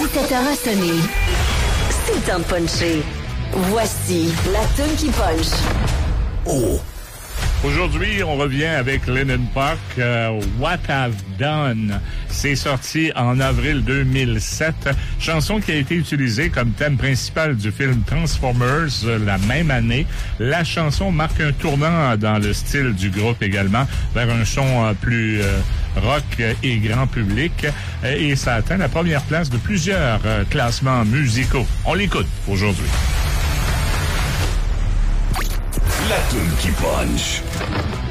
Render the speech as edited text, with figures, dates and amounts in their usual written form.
17h a sonné. C'est le temps de puncher. Voici la toune qui punch. Oh! Aujourd'hui, on revient avec Linkin Park, What I've Done. C'est sorti en avril 2007. Chanson qui a été utilisée comme thème principal du film Transformers la même année. La chanson marque un tournant dans le style du groupe également, vers un son plus rock et grand public. Et ça atteint la première place de plusieurs classements musicaux. On l'écoute aujourd'hui. La toune qui punch.